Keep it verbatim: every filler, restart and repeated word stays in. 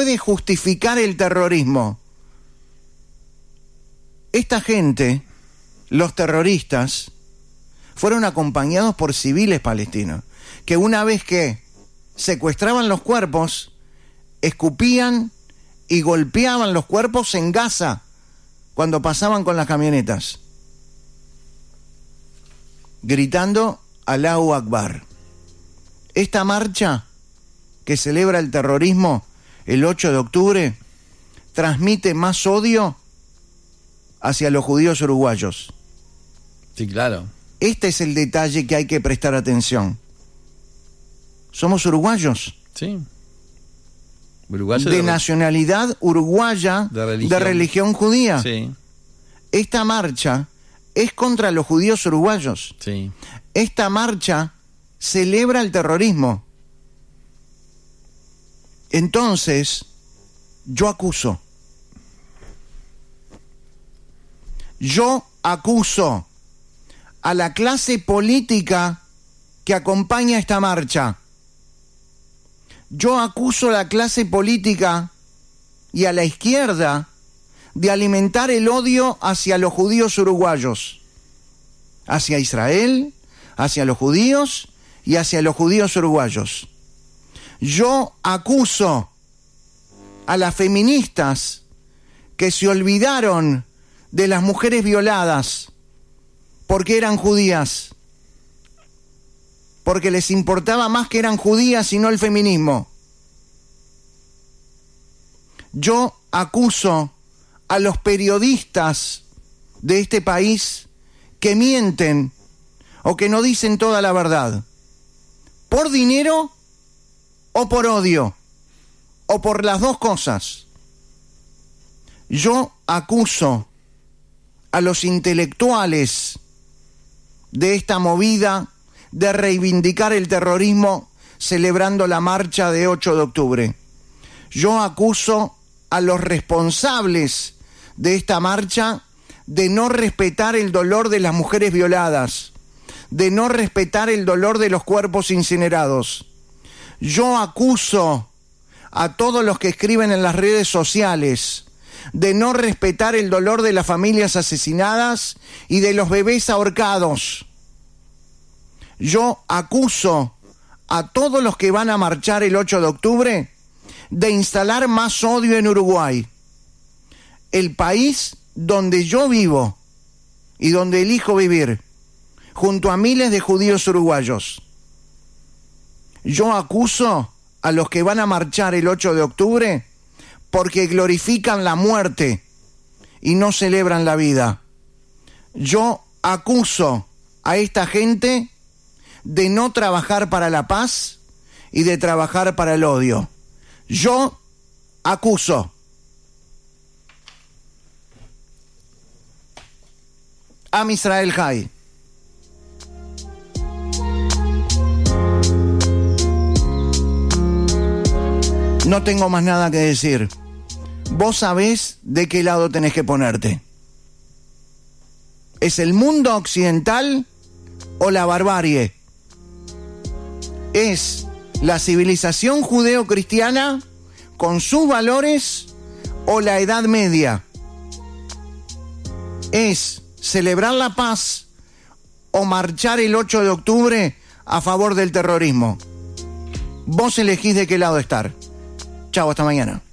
puede justificar el terrorismo. Esta gente, los terroristas, fueron acompañados por civiles palestinos, que una vez que secuestraban los cuerpos, escupían y golpeaban los cuerpos en Gaza cuando pasaban con las camionetas, gritando Allahu Akbar. Esta marcha que celebra el terrorismo el ocho de octubre transmite más odio hacia los judíos uruguayos. Sí, claro. Este es el detalle que hay que prestar atención. Somos uruguayos. Sí. Uruguayo de, de nacionalidad uruguaya, de religión, de religión judía. Sí. Esta marcha es contra los judíos uruguayos. Sí. Esta marcha celebra el terrorismo. Entonces, yo acuso. Yo acuso a la clase política que acompaña esta marcha. Yo acuso a la clase política y a la izquierda de alimentar el odio hacia los judíos uruguayos, hacia Israel, hacia los judíos y hacia los judíos uruguayos. Yo acuso a las feministas que se olvidaron de las mujeres violadas porque eran judías, porque les importaba más que eran judías y no el feminismo. Yo acuso a los periodistas de este país que mienten o que no dicen toda la verdad, por dinero o por odio, o por las dos cosas. Yo acuso a los intelectuales de esta movida de reivindicar el terrorismo celebrando la marcha de ocho de octubre. Yo acuso a los responsables de esta marcha de no respetar el dolor de las mujeres violadas, de no respetar el dolor de los cuerpos incinerados. Yo acuso a todos los que escriben en las redes sociales de no respetar el dolor de las familias asesinadas y de los bebés ahorcados. Yo acuso a todos los que van a marchar el ocho de octubre de instalar más odio en Uruguay, el país donde yo vivo y donde elijo vivir, junto a miles de judíos uruguayos. Yo acuso a los que van a marchar el ocho de octubre porque glorifican la muerte y no celebran la vida. Yo acuso a esta gente de no trabajar para la paz y de trabajar para el odio. Yo acuso. Am Israel Hay. No tengo más nada que decir. Vos sabés de qué lado tenés que ponerte. ¿Es el mundo occidental o la barbarie? ¿Es la civilización judeo-cristiana con sus valores o la Edad Media? ¿Es celebrar la paz o marchar el ocho de octubre a favor del terrorismo? Vos elegís de qué lado estar. Chau, hasta mañana.